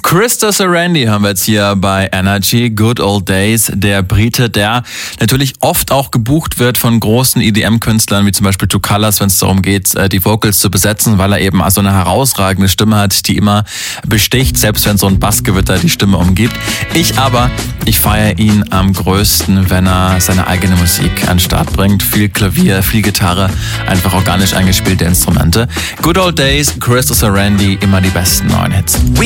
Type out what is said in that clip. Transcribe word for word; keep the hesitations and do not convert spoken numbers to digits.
Christopher Sarandy haben wir jetzt hier bei Energy, Good Old Days, der Brite, der natürlich oft auch gebucht wird von großen E D M-Künstlern, wie zum Beispiel Two Colors, wenn es darum geht, die Vocals zu besetzen, weil er eben so eine herausragende Stimme hat, die immer besticht, selbst wenn so ein Bassgewitter die Stimme umgibt. Ich aber, ich feiere ihn am größten, wenn er seine eigene Musik an den Start bringt. Viel Klavier, viel Gitarre, einfach organisch eingespielte Instrumente. Good Old Days, Christopher Sarandy, immer die besten neuen Hits.